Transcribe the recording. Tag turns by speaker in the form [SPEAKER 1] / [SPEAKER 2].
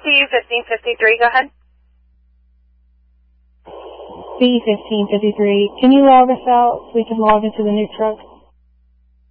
[SPEAKER 1] B1553, go ahead.
[SPEAKER 2] B1553, can you log us out so we can log into the new truck?